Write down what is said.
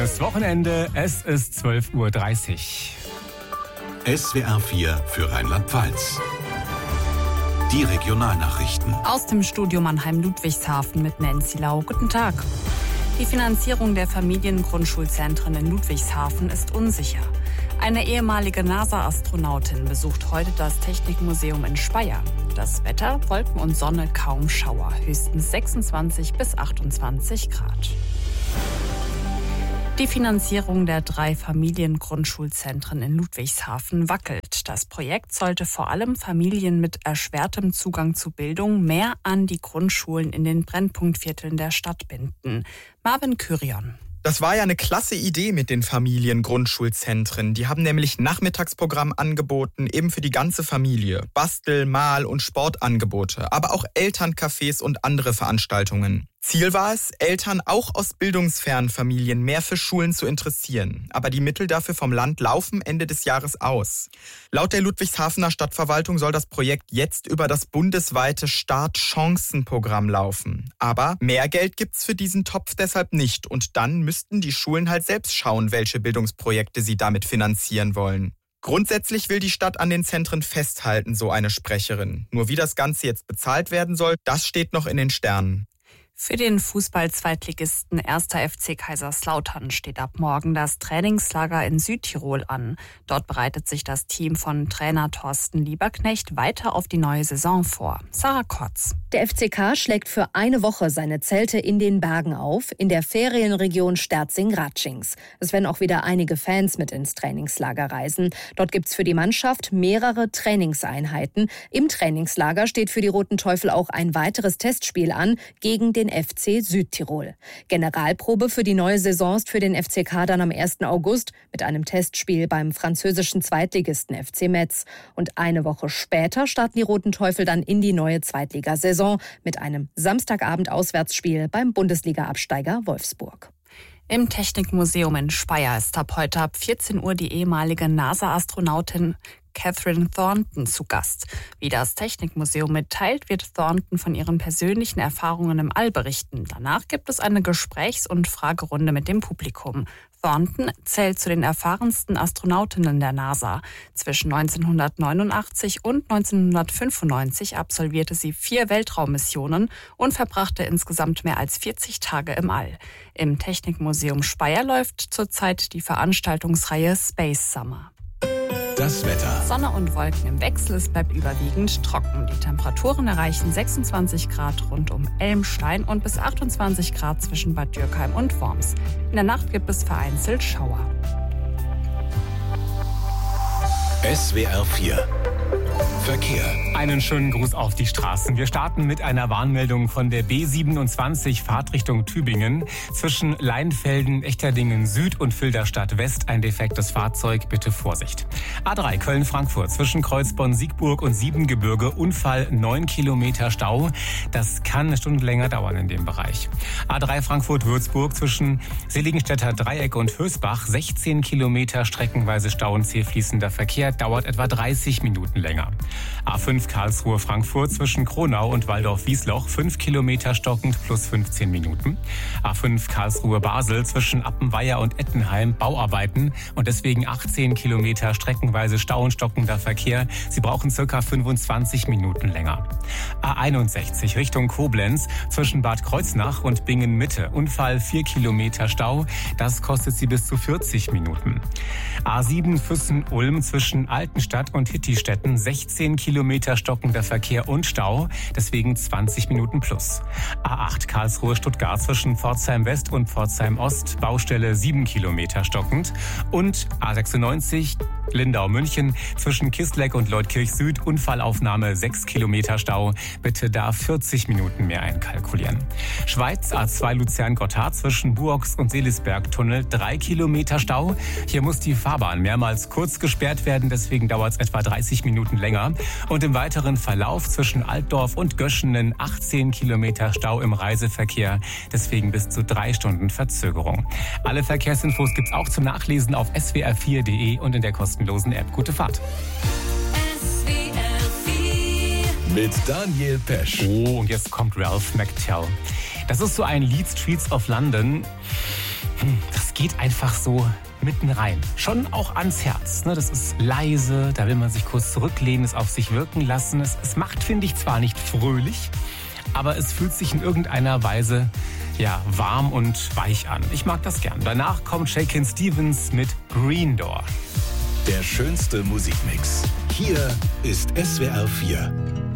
Das Wochenende, es ist 12:30 Uhr. SWR 4 für Rheinland-Pfalz. Die Regionalnachrichten. Aus dem Studio Mannheim-Ludwigshafen mit Nancy Lau. Guten Tag. Die Finanzierung der Familiengrundschulzentren in Ludwigshafen ist unsicher. Eine ehemalige NASA-Astronautin besucht heute das Technikmuseum in Speyer. Das Wetter, Wolken und Sonne, kaum Schauer, höchstens 26 bis 28 Grad. Die Finanzierung der 3 Familiengrundschulzentren in Ludwigshafen wackelt. Das Projekt sollte vor allem Familien mit erschwertem Zugang zu Bildung mehr an die Grundschulen in den Brennpunktvierteln der Stadt binden. Marvin Kyrion. Das war ja eine klasse Idee mit den Familiengrundschulzentren. Die haben nämlich Nachmittagsprogramm angeboten, eben für die ganze Familie. Bastel-, Mal- und Sportangebote, aber auch Elterncafés und andere Veranstaltungen. Ziel war es, Eltern auch aus bildungsfernen Familien mehr für Schulen zu interessieren. Aber die Mittel dafür vom Land laufen Ende des Jahres aus. Laut der Ludwigshafener Stadtverwaltung soll das Projekt jetzt über das bundesweite Startchancenprogramm laufen. Aber mehr Geld gibt's für diesen Topf deshalb nicht. Und dann müssten die Schulen halt selbst schauen, welche Bildungsprojekte sie damit finanzieren wollen. Grundsätzlich will die Stadt an den Zentren festhalten, so eine Sprecherin. Nur wie das Ganze jetzt bezahlt werden soll, das steht noch in den Sternen. Für den Fußball-Zweitligisten 1. FC Kaiserslautern steht ab morgen das Trainingslager in Südtirol an. Dort bereitet sich das Team von Trainer Thorsten Lieberknecht weiter auf die neue Saison vor. Sarah Kotz. Der FCK schlägt für eine Woche seine Zelte in den Bergen auf, in der Ferienregion Sterzing-Ratschings. Es werden auch wieder einige Fans mit ins Trainingslager reisen. Dort gibt's für die Mannschaft mehrere Trainingseinheiten. Im Trainingslager steht für die Roten Teufel auch ein weiteres Testspiel an gegen den FC Südtirol. Generalprobe für die neue Saison ist für den FCK dann am 1. August mit einem Testspiel beim französischen Zweitligisten FC Metz. Und eine Woche später starten die Roten Teufel dann in die neue Zweitligasaison mit einem Samstagabend-Auswärtsspiel beim Bundesliga-Absteiger Wolfsburg. Im Technikmuseum in Speyer ist ab heute ab 14 Uhr die ehemalige NASA-Astronautin Catherine Thornton zu Gast. Wie das Technikmuseum mitteilt, wird Thornton von ihren persönlichen Erfahrungen im All berichten. Danach gibt es eine Gesprächs- und Fragerunde mit dem Publikum. Thornton zählt zu den erfahrensten Astronautinnen der NASA. Zwischen 1989 und 1995 absolvierte sie 4 Weltraummissionen und verbrachte insgesamt mehr als 40 Tage im All. Im Technikmuseum Speyer läuft zurzeit die Veranstaltungsreihe Space Summer. Das Wetter. Sonne und Wolken im Wechsel, es bleibt überwiegend trocken. Die Temperaturen erreichen 26 Grad rund um Elmstein und bis 28 Grad zwischen Bad Dürkheim und Worms. In der Nacht gibt es vereinzelt Schauer. SWR 4 Verkehr. Einen schönen Gruß auf die Straßen. Wir starten mit einer Warnmeldung von der B27 Fahrtrichtung Tübingen. Zwischen Leinfelden, Echterdingen Süd und Filderstadt West ein defektes Fahrzeug. Bitte Vorsicht. A3 Köln-Frankfurt zwischen Kreuzbonn-Siegburg und Siebengebirge. Unfall, 9 Kilometer Stau. Das kann eine Stunde länger dauern in dem Bereich. A3 Frankfurt-Würzburg zwischen Seligenstädter Dreieck und Hösbach. 16 Kilometer streckenweise Stau und zähfließender Verkehr. Dauert etwa 30 Minuten länger. A5 Karlsruhe-Frankfurt zwischen Kronau und Waldorf-Wiesloch 5 Kilometer stockend plus 15 Minuten. A5 Karlsruhe-Basel zwischen Appenweier und Ettenheim Bauarbeiten und deswegen 18 Kilometer streckenweise Stau und stockender Verkehr. Sie brauchen circa 25 Minuten länger. A61 Richtung Koblenz zwischen Bad Kreuznach und Bingen-Mitte. Unfall 4 Kilometer Stau. Das kostet Sie bis zu 40 Minuten. A7 Füssen-Ulm zwischen Altenstadt und Hittistetten 16 Kilometer stockender Verkehr und Stau, deswegen 20 Minuten plus. A8 Karlsruhe-Stuttgart zwischen Pforzheim West und Pforzheim Ost, Baustelle 7 Kilometer stockend. Und A96 Lindau-München zwischen Kisleck und Leutkirch Süd, Unfallaufnahme 6 Kilometer Stau. Bitte da 40 Minuten mehr einkalkulieren. Schweiz A2 Luzern-Gotthard zwischen Buox und Seelisberg-Tunnel 3 Kilometer Stau. Hier muss die Fahrbahn mehrmals kurz gesperrt werden, deswegen dauert es etwa 30 Minuten länger. Und im weiteren Verlauf zwischen Altdorf und Göschenen 18 Kilometer Stau im Reiseverkehr, deswegen bis zu 3 Stunden Verzögerung. Alle Verkehrsinfos gibt's auch zum Nachlesen auf swr4.de und in der kostenlosen App. Gute Fahrt. Mit Daniel Pesch. Oh, und jetzt kommt Ralph McTell. Das ist so ein Lied, Streets of London. Das geht einfach so mitten rein. Schon auch ans Herz. Das ist leise, da will man sich kurz zurücklehnen, es auf sich wirken lassen. Es macht, finde ich, zwar nicht fröhlich, aber es fühlt sich in irgendeiner Weise warm und weich an. Ich mag das gern. Danach kommt Shakin' Stevens mit Green Door. Der schönste Musikmix. Hier ist SWR 4.